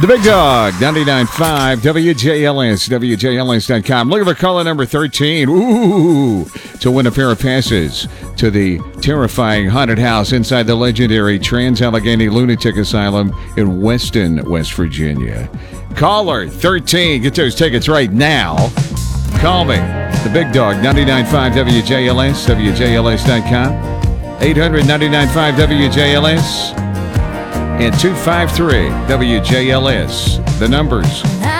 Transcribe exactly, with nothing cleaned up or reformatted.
The Big Dog, ninety-nine point five, W J L S, W J L S dot com. Looking for caller number thirteen. Ooh, to win a pair of passes to the terrifying haunted house inside the legendary Trans-Allegheny Lunatic Asylum in Weston, West Virginia. Caller thirteen. Get those tickets right now. Call me. The Big Dog, ninety-nine point five W J L S, W J L S dot com. eight hundred, ninety-nine point five W J L S and two five three W J L S. The numbers.